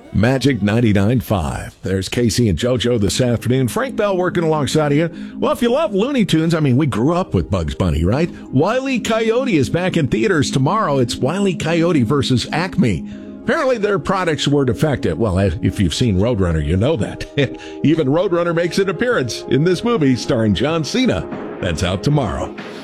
Magic 99.5. There's Casey and JoJo this afternoon. Frank Bell working alongside of you. Well, if you love Looney Tunes, we grew up with Bugs Bunny, right? Wile E. Coyote is back in theaters tomorrow. It's Wile E. Coyote versus Acme. Apparently their products were defective. Well, if you've seen Roadrunner, you know that. Even Roadrunner makes an appearance in this movie starring John Cena. That's out tomorrow.